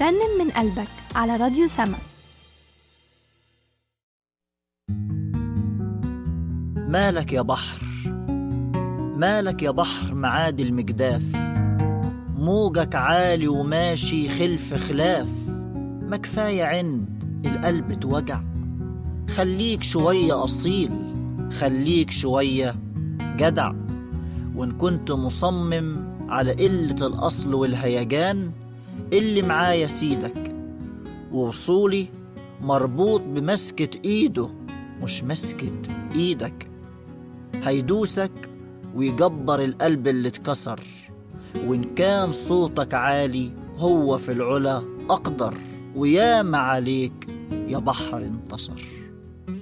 رنم من قلبك على راديو سما. مالك يا بحر، مالك يا بحر معادي المجداف، موجك عالي وماشي خلف خلاف، ما كفاية عند القلب توجع؟ خليك شوية أصيل، خليك شوية جدع، وإن كنت مصمم على قلة الأصل والهيجان اللي معايا سيدك، ووصولي مربوط بمسكة إيده مش مسكة إيدك. هيدوسك ويجبر القلب اللي اتكسر، وإن كان صوتك عالي هو في العلا أقدر، وياما عليك يا بحر انتصر.